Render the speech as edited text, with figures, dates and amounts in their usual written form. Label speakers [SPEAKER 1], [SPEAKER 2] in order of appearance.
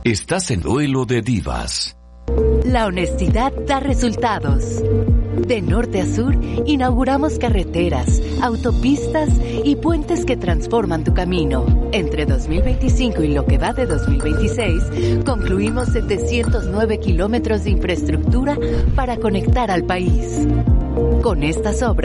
[SPEAKER 1] Estás en Duelo de Divas.
[SPEAKER 2] La honestidad da resultados. De norte a sur, inauguramos carreteras, autopistas y puentes que transforman tu camino. Entre 2025 y lo que va de 2026, concluimos 709 kilómetros de infraestructura para conectar al país. Con estas obras,